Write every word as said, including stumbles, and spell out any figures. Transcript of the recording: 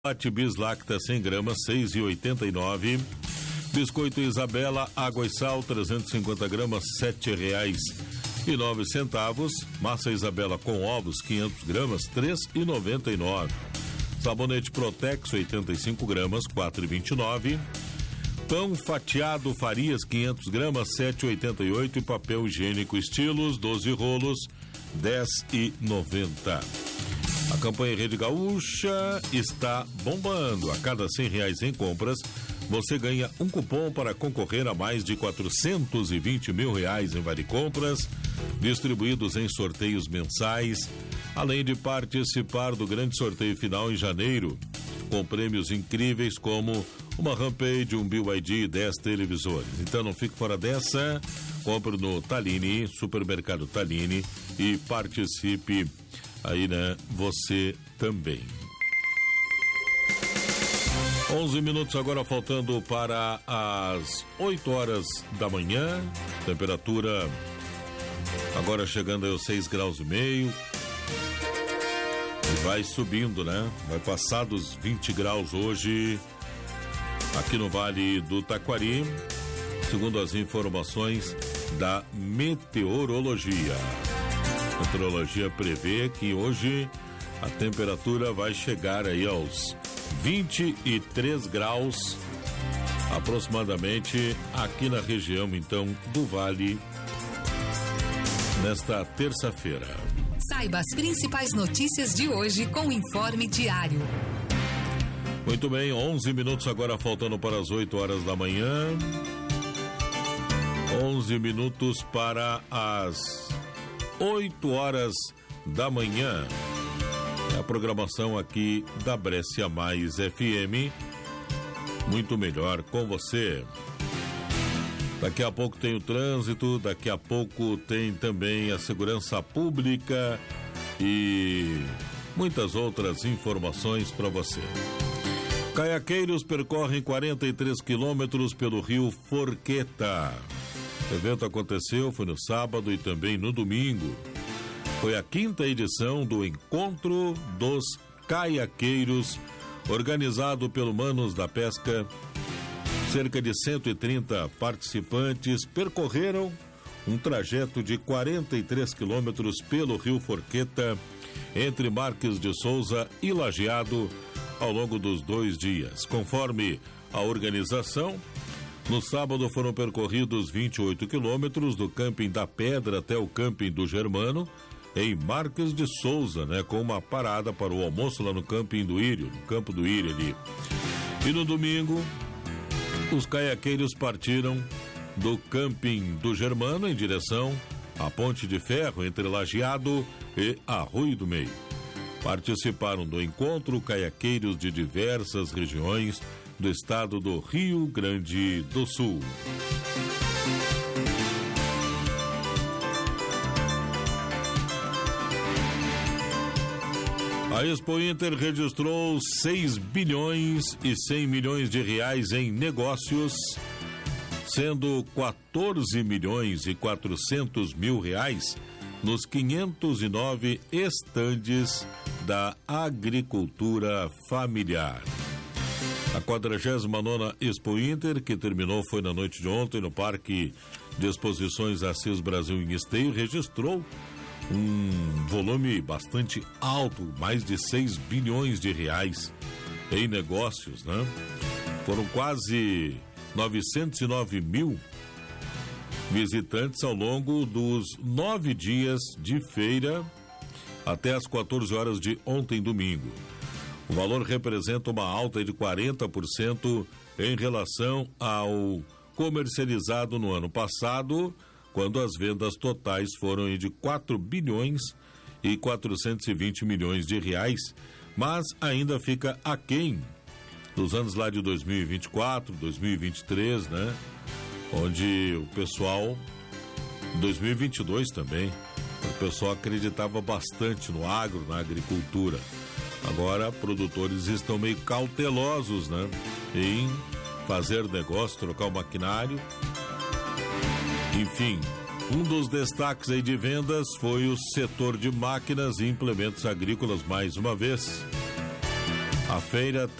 Chocolate Bislacta cem gramas, seis e oitenta e nove. Biscoito Isabela, água e sal, trezentos e cinquenta gramas, sete reais e nove centavos. Massa Isabela com ovos, quinhentos gramas, três e noventa e nove. Sabonete Protex, oitenta e cinco gramas, quatro e vinte e nove. Pão fatiado Farias, quinhentos gramas, sete e oitenta e oito. E papel higiênico Estilos, doze rolos, dez e noventa. A campanha Rede Gaúcha está bombando. A cada cem reais em compras, você ganha um cupom para concorrer a mais de quatrocentos e vinte mil reais em vale compras, distribuídos em sorteios mensais, além de participar do grande sorteio final em janeiro, com prêmios incríveis como uma Rampage, um B Y D e dez televisores. Então não fique fora dessa, compre no Talini, Supermercado Talini, e participe aí, né, você também. onze minutos agora, faltando para as oito horas da manhã. Temperatura agora chegando aos seis graus e meio. E vai subindo, né? Vai passar dos vinte graus hoje aqui no Vale do Taquari, segundo as informações da meteorologia. A meteorologia prevê que hoje a temperatura vai chegar aí aos vinte e três graus aproximadamente aqui na região, então, do Vale, nesta terça-feira. Saiba as principais notícias de hoje com o Informe Diário. Muito bem, onze minutos agora, faltando para as oito horas da manhã. onze minutos para as oito horas da manhã. É a programação aqui da Brescia Mais F M. Muito melhor com você. Daqui a pouco tem o trânsito, daqui a pouco tem também a segurança pública e muitas outras informações para você. Caiaqueiros percorrem quarenta e três quilômetros pelo rio Forqueta. O evento aconteceu, foi no sábado e também no domingo. Foi a quinta edição do Encontro dos Caiaqueiros, organizado pelo Manos da Pesca. Cerca de cento e trinta participantes percorreram um trajeto de quarenta e três quilômetros pelo rio Forqueta, entre Marques de Souza e Lajeado, ao longo dos dois dias. Conforme a organização, no sábado foram percorridos vinte e oito quilômetros do Camping da Pedra até o Camping do Germano, em Marques de Souza, né, com uma parada para o almoço lá no Camping do Írio, no Campo do Írio ali. E no domingo, os caiaqueiros partiram do Camping do Germano em direção à Ponte de Ferro entre Lajeado e Arroio do Meio. Participaram do encontro caiaqueiros de diversas regiões do estado do Rio Grande do Sul. A Expo Inter registrou seis bilhões e cem milhões de reais em negócios, sendo quatorze milhões e quatrocentos mil reais nos quinhentos e nove estandes da agricultura familiar. A quadragésima nona Expo Inter, que terminou foi na noite de ontem no Parque de Exposições Assis Brasil em Esteio, registrou um volume bastante alto, mais de seis bilhões de reais em negócios, né? Foram quase novecentos e nove mil visitantes ao longo dos nove dias de feira até as quatorze horas de ontem, domingo. O valor representa uma alta de quarenta por cento em relação ao comercializado no ano passado, quando as vendas totais foram de quatro bilhões e quatrocentos e vinte milhões de reais, mas ainda fica aquém dos anos lá de dois mil e vinte e quatro, dois mil e vinte e três, né? Onde o pessoal, dois mil e vinte e dois também, o pessoal acreditava bastante no agro, na agricultura. Agora, produtores estão meio cautelosos, né? Em fazer negócio, trocar o maquinário. Enfim, um dos destaques aí de vendas foi o setor de máquinas e implementos agrícolas mais uma vez. A feira